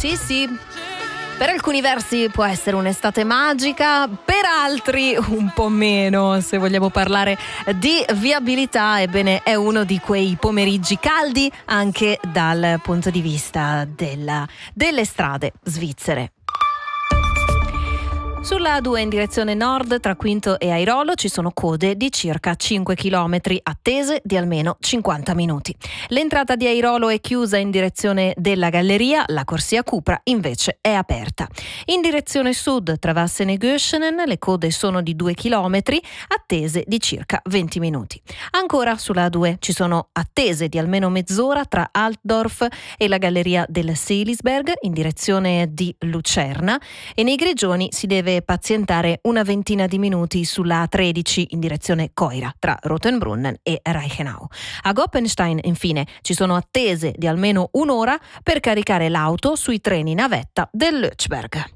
Sì. Per alcuni versi può essere un'estate magica, per altri un po' meno. Se vogliamo parlare di viabilità, ebbene è uno di quei pomeriggi caldi anche dal punto di vista delle strade svizzere. Sulla A2 in direzione nord tra Quinto e Airolo ci sono code di circa 5 km, attese di almeno 50 minuti. L'entrata di Airolo è chiusa in direzione della galleria, la corsia Cupra invece è aperta. In direzione sud tra Vassene e Göschenen le code sono di 2 km, attese di circa 20 minuti. Ancora sulla A2 ci sono attese di almeno mezz'ora tra Altdorf e la galleria del Seelisberg in direzione di Lucerna, e nei Grigioni si deve pazientare una ventina di minuti sulla A13 in direzione Coira tra Rotenbrunnen e Reichenau. A Goppenstein infine ci sono attese di almeno un'ora per caricare l'auto sui treni navetta del Lötschberg.